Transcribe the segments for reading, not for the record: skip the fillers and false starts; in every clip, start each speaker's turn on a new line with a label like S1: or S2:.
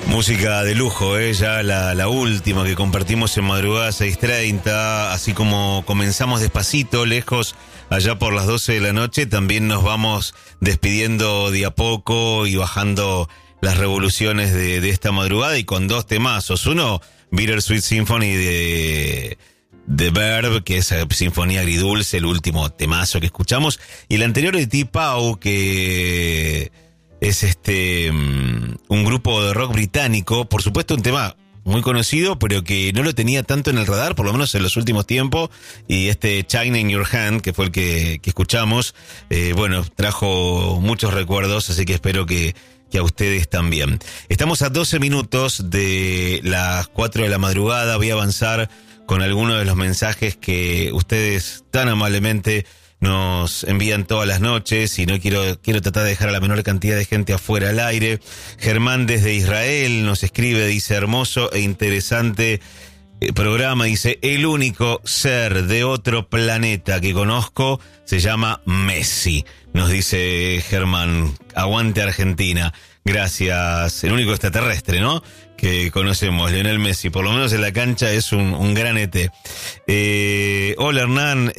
S1: Música de lujo, ya la última que compartimos en madrugada 6:30, así como comenzamos despacito, lejos, allá por las 12 de la noche, también nos vamos despidiendo de a poco y bajando las revoluciones de esta madrugada, y con dos temazos. Uno, Bittersweet Symphony de Verve, que es Sinfonía Agridulce, el último temazo que escuchamos, y el anterior de T-Pau, que es un grupo de rock británico, por supuesto un tema muy conocido, pero que no lo tenía tanto en el radar, por lo menos en los últimos tiempos, y China in Your Hand, que fue el que escuchamos, trajo muchos recuerdos, así que espero que a ustedes también. Estamos a 12 minutos de las 4 de la madrugada, voy a avanzar con algunos de los mensajes que ustedes tan amablemente nos envían todas las noches, y no quiero tratar de dejar a la menor cantidad de gente afuera al aire. Germán desde Israel nos escribe, dice: hermoso e interesante programa, dice: el único ser de otro planeta que conozco se llama Messi, nos dice Germán. Aguante Argentina. Gracias. El único extraterrestre, ¿no?, que conocemos, Lionel Messi, por lo menos en la cancha es un gran ET. Hola Hernán,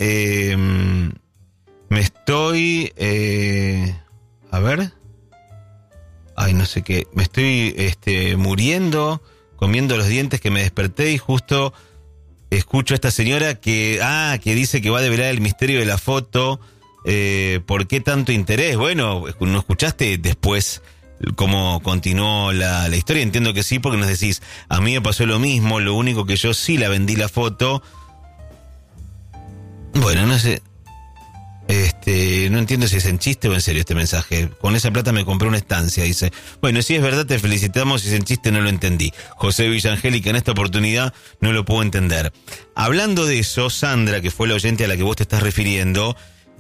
S1: me estoy... a ver... Ay, no sé qué. Me estoy muriendo, comiendo los dientes, que me desperté y justo escucho a esta señora que dice que va a develar el misterio de la foto. ¿Por qué tanto interés? Bueno, ¿no escuchaste después cómo continuó la historia? Entiendo que sí, porque nos decís: a mí me pasó lo mismo, lo único que yo sí la vendí la foto. Bueno, no sé... no entiendo si es en chiste o en serio este mensaje. Con esa plata me compré una estancia, dice. Bueno, si es verdad, te felicitamos. Si es en chiste, no lo entendí. José Villangélica, en esta oportunidad no lo puedo entender. Hablando de eso, Sandra, que fue la oyente a la que vos te estás refiriendo,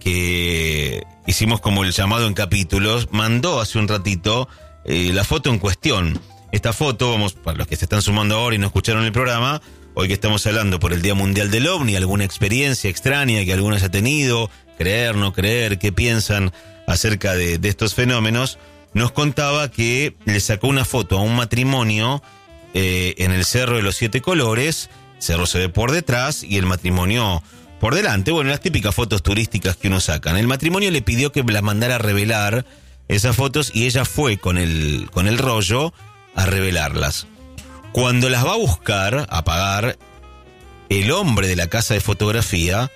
S1: que hicimos como el llamado en capítulos, mandó hace un ratito la foto en cuestión. Esta foto, vamos, para los que se están sumando ahora y no escucharon el programa, hoy que estamos hablando por el Día Mundial del OVNI, alguna experiencia extraña que alguno haya tenido, creer, no creer, qué piensan acerca de estos fenómenos, nos contaba que le sacó una foto a un matrimonio en el Cerro de los Siete Colores. El cerro se ve por detrás y el matrimonio por delante. Bueno, las típicas fotos turísticas que uno sacan. El matrimonio le pidió que las mandara a revelar esas fotos, y ella fue con el rollo a revelarlas. Cuando las va a buscar, a pagar, el hombre de la casa de fotografía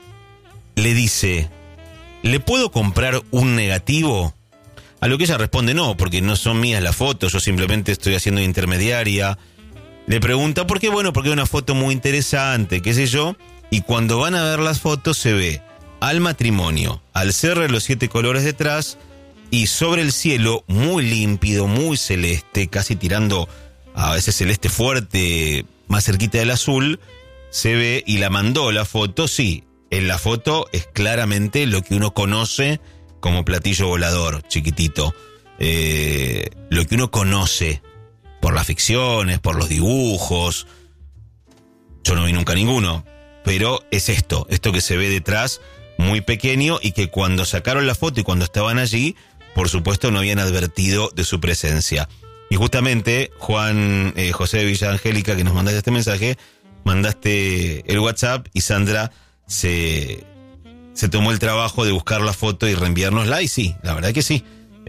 S1: le dice: ¿le puedo comprar un negativo? A lo que ella responde: no, porque no son mías las fotos, yo simplemente estoy haciendo de intermediaria. Le pregunta por qué. Bueno, porque es una foto muy interesante, qué sé yo. Y cuando van a ver las fotos se ve al matrimonio, al Cerro de los Siete Colores detrás, y sobre el cielo muy límpido, muy celeste, casi tirando a ese celeste fuerte, más cerquita del azul, se ve, y la mandó la foto, sí. En la foto es claramente lo que uno conoce como platillo volador, chiquitito. Lo que uno conoce por las ficciones, por los dibujos. Yo no vi nunca ninguno, pero es esto que se ve detrás, muy pequeño, y que cuando sacaron la foto y cuando estaban allí, por supuesto no habían advertido de su presencia. Y justamente, José de Villa Angélica, que nos mandaste este mensaje, mandaste el WhatsApp, y Sandra se tomó el trabajo de buscar la foto y reenviárnosla, y sí, la verdad que sí,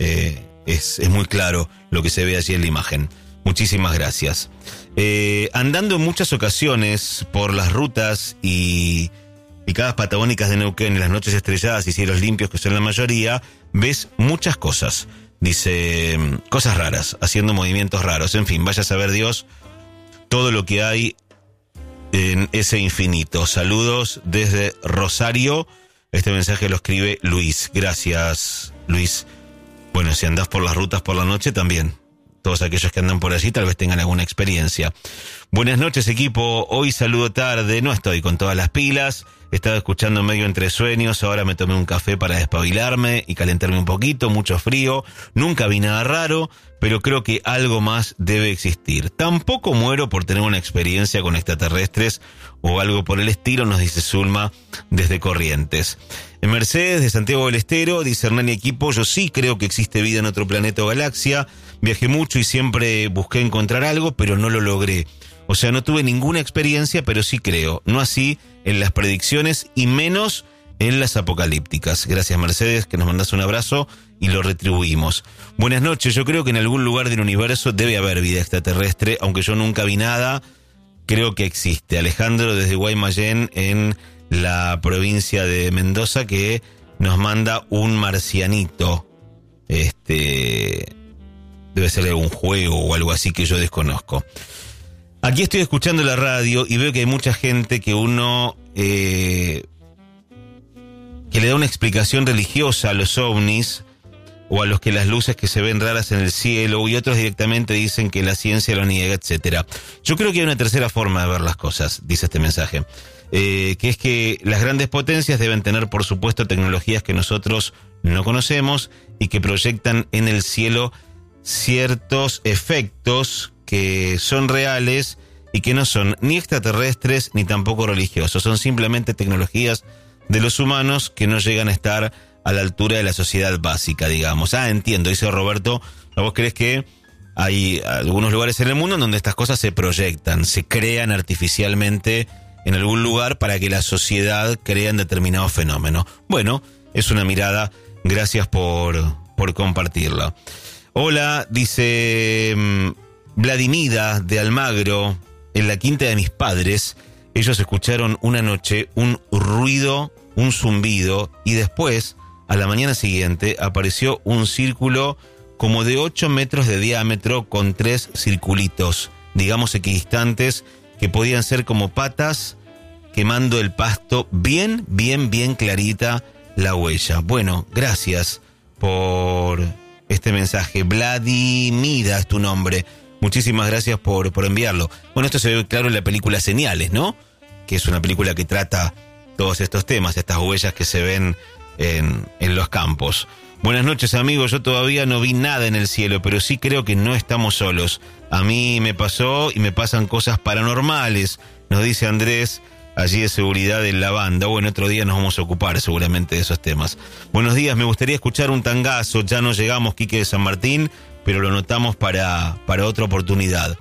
S1: es muy claro lo que se ve allí en la imagen. Muchísimas gracias. Andando en muchas ocasiones por las rutas y picadas patagónicas de Neuquén, en las noches estrelladas y cielos limpios, que son la mayoría, ves muchas cosas. Dice, cosas raras, haciendo movimientos raros. En fin, vaya a saber Dios todo lo que hay en ese infinito. Saludos desde Rosario. Este mensaje lo escribe Luis. Gracias, Luis. Bueno, si andás por las rutas por la noche también, todos aquellos que andan por allí tal vez tengan alguna experiencia. Buenas noches, equipo. Hoy saludo tarde, no estoy con todas las pilas. estaba escuchando medio entre sueños, ahora me tomé un café para despabilarme y calentarme un poquito, mucho frío, nunca vi nada raro, pero creo que algo más debe existir. Tampoco muero por tener una experiencia con extraterrestres o algo por el estilo, nos dice Zulma desde Corrientes. En Mercedes, de Santiago del Estero, dice Hernán y equipo, yo sí creo que existe vida en otro planeta o galaxia, viajé mucho y siempre busqué encontrar algo, pero no lo logré. O sea, no tuve ninguna experiencia, pero sí creo, no así en las predicciones y menos en las apocalípticas. Gracias, Mercedes, que nos mandas un abrazo y lo retribuimos. Buenas noches, yo creo que en algún lugar del universo debe haber vida extraterrestre, aunque yo nunca vi nada, creo que existe. Alejandro desde Guaymallén, en la provincia de Mendoza, que nos manda un marcianito. Debe ser algún juego o algo así que yo desconozco. Aquí estoy escuchando la radio y veo que hay mucha gente que que le da una explicación religiosa a los ovnis o a los que las luces que se ven raras en el cielo, y otros directamente dicen que la ciencia lo niega, etcétera. Yo creo que hay una tercera forma de ver las cosas, dice este mensaje, que es que las grandes potencias deben tener, por supuesto, tecnologías que nosotros no conocemos y que proyectan en el cielo ciertos efectos que son reales y que no son ni extraterrestres ni tampoco religiosos, son simplemente tecnologías de los humanos que no llegan a estar a la altura de la sociedad básica, digamos. Entiendo, dice Roberto, ¿vos crees que hay algunos lugares en el mundo en donde estas cosas se proyectan, se crean artificialmente en algún lugar para que la sociedad crea en determinado fenómeno? Bueno, es una mirada, gracias por compartirla. Hola, dice Vladimida de Almagro, en la quinta de mis padres, ellos escucharon una noche un ruido, un zumbido, y después, a la mañana siguiente, apareció un círculo como de 8 metros de diámetro con 3 circulitos, digamos equidistantes, que podían ser como patas quemando el pasto, bien clarita la huella. Bueno, gracias por este mensaje. Vladimida es tu nombre. Muchísimas gracias por enviarlo. Bueno, esto se ve claro en la película Señales, ¿no? Que es una película que trata todos estos temas, estas huellas que se ven en los campos. Buenas noches, amigos. Yo todavía no vi nada en el cielo, pero sí creo que no estamos solos. A mí me pasó y me pasan cosas paranormales, nos dice Andrés, allí de seguridad en la banda. Bueno, otro día nos vamos a ocupar seguramente de esos temas. Buenos días, me gustaría escuchar un tangazo. Ya no llegamos, Quique de San Martín, pero lo notamos para otra oportunidad.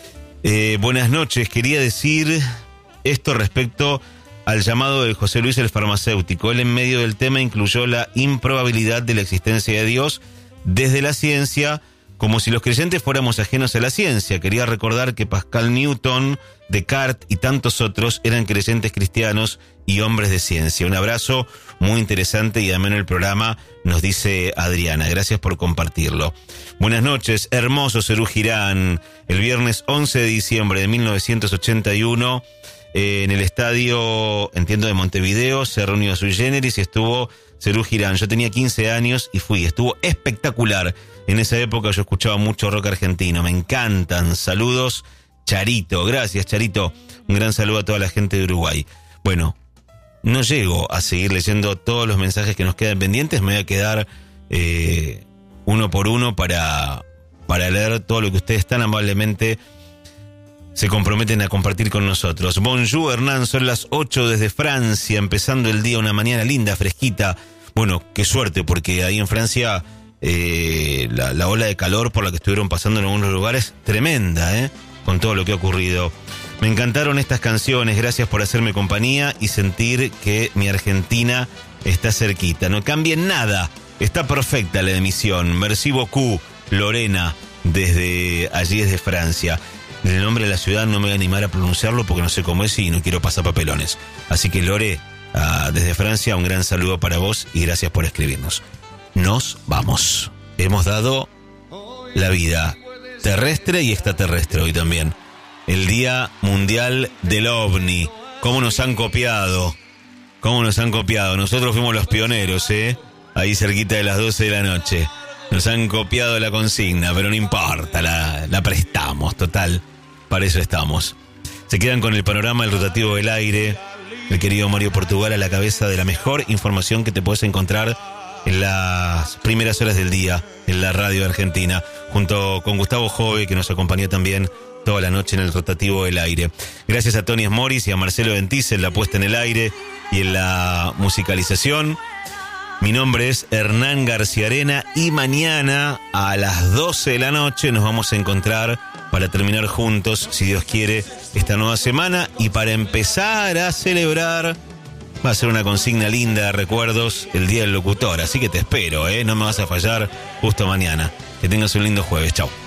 S1: Buenas noches, quería decir esto respecto al llamado de José Luis el farmacéutico. Él en medio del tema incluyó la improbabilidad de la existencia de Dios desde la ciencia, como si los creyentes fuéramos ajenos a la ciencia. Quería recordar que Pascal Newton, Descartes y tantos otros eran creyentes cristianos y hombres de ciencia. Un abrazo, muy interesante y ameno el programa, nos dice Adriana. Gracias por compartirlo. Buenas noches, hermoso Serú Girán. El viernes 11 de diciembre de 1981, en el estadio, entiendo, de Montevideo, se reunió a Sui Generis y estuvo Serú Girán. Yo tenía 15 años y fui, estuvo espectacular. En esa época yo escuchaba mucho rock argentino, me encantan. Saludos, Charito. Gracias, Charito. Un gran saludo a toda la gente de Uruguay. Bueno, no llego a seguir leyendo todos los mensajes que nos quedan pendientes, me voy a quedar uno por uno para leer todo lo que ustedes tan amablemente se comprometen a compartir con nosotros. Bonjour, Hernán, son las 8 desde Francia, empezando el día, una mañana linda, fresquita. Bueno, qué suerte, porque ahí en Francia la ola de calor por la que estuvieron pasando en algunos lugares, tremenda, con todo lo que ha ocurrido. Me encantaron estas canciones, gracias por hacerme compañía y sentir que mi Argentina está cerquita. No cambien nada, está perfecta la emisión. Merci beaucoup, Lorena, allí desde Francia. El nombre de la ciudad no me voy a animar a pronunciarlo porque no sé cómo es y no quiero pasar papelones. Así que Lore, desde Francia, un gran saludo para vos y gracias por escribirnos. Nos vamos. Hemos dado la vida terrestre y extraterrestre hoy también. El Día Mundial del OVNI. ¿Cómo nos han copiado? ¿Cómo nos han copiado? Nosotros fuimos los pioneros, ahí cerquita de las 12 de la noche. Nos han copiado la consigna, pero no importa, la prestamos, total. Para eso estamos. Se quedan con el panorama del rotativo del aire. el querido Mario Portugal a la cabeza de la mejor información que te puedes encontrar en las primeras horas del día en la radio argentina, junto con Gustavo Jove, que nos acompañó también toda la noche en el rotativo del aire. Gracias a Tony Smoris y a Marcelo Ventiz en la puesta en el aire y en la musicalización. Mi nombre es Hernán García Arena y mañana a las 12 de la noche nos vamos a encontrar para terminar juntos, si Dios quiere, esta nueva semana y para empezar a celebrar. Va a ser una consigna linda de recuerdos el Día del Locutor, así que te espero, no me vas a fallar justo mañana. Que tengas un lindo jueves, chau.